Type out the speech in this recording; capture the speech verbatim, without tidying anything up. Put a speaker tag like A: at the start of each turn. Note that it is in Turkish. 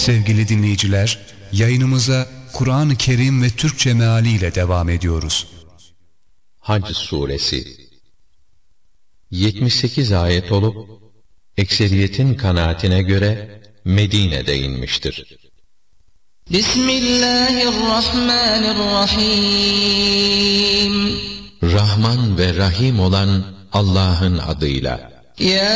A: Sevgili dinleyiciler, yayınımıza Kur'an-ı Kerim ve Türkçe mealiyle devam ediyoruz.
B: Hac Suresi yetmiş sekiz ayet olup, ekseriyetin kanaatine göre Medine'de inmiştir.
C: Bismillahirrahmanirrahim.
B: Rahman ve Rahim olan Allah'ın adıyla.
C: Ya